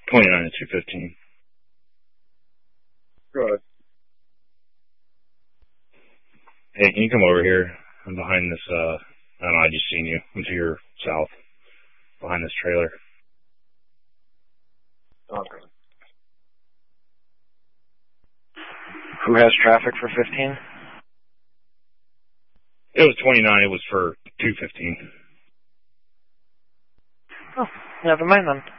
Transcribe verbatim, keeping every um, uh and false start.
twenty-nine and two fifteen. Go ahead. Hey, can you come over here? I'm behind this, uh, I don't know, I just seen you. I'm to your south, behind this trailer. Okay. Who has traffic for fifteen? It was twenty-nine, it was for two fifteen. Oh, never mind then.